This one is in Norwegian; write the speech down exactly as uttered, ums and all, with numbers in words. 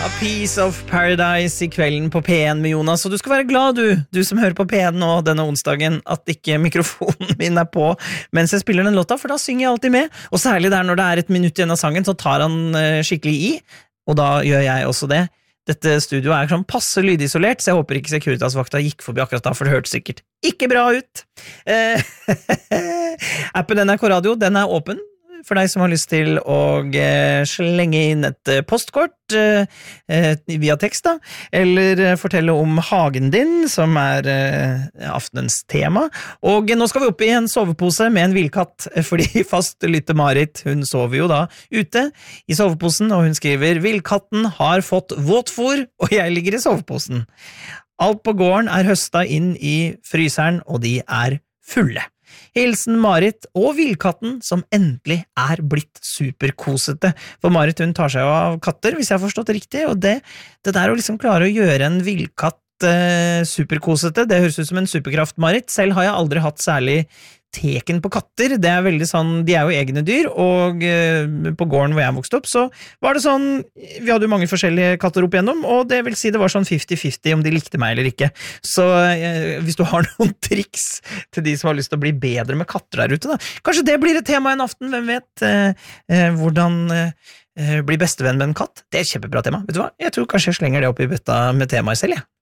A Piece of Paradise I kvelden på P en med Jonas, og du skal være glad du, du som hører på P en nå denne onsdagen, at ikke mikrofonen min er på mens jeg spiller den låta, for da synger jeg alltid med, og særlig der når det er et minutt igjen av sangen, så tar han uh, skikkelig I, og da gjør jeg også det. Dette studioet er sånn passe lydisolert, så jeg håper ikke Securitas-vakta gikk forbi akkurat da, for det hørte sikkert ikke bra ut. Uh, appen N R K Radio, den er åpen, for deg som har lyst til å eh, slenge inn et eh, postkort eh, eh, via tekst da, eller eh, fortelle om hagen din, som er eh, aftenens tema. Og eh, nå skal vi opp i en sovepose med en villkatt, eh, fordi fast lytte Marit, hun sover jo da ute i soveposen, og hun skriver, villkatten har fått våtfor, og jeg ligger i soveposen. Alt på gården er høsta inn i fryseren, og de er fulle. Hilsen Marit og villkatten som endelig er blitt superkosete. For Marit hun tar seg av katter, hvis jeg har forstått riktig, og det, det der å liksom klare å gjøre en villkatt eh, superkosete, det høres ut som en superkraft, Marit. Selv har jeg aldri hatt særlig teken på katter, det er veldig sånn, de er jo egne dyr, og eh, på gården hvor jeg vokste opp, så var det sånn, vi hadde jo mange forskjellige katter opp igjennom, og det vil si det var sånn fifty fifty om de likte meg eller ikke. Så eh, hvis du har noen triks til de som har lyst til å bli bedre med katter der ute da, kanskje det blir et tema en aften, hvem vet, eh, eh, hvordan eh, bli bestevenn med en katt? Det er et kjempebra tema, vet du hva? Jeg tror kanskje jeg slenger det opp i bøtta med temaet selv, jeg. Ja.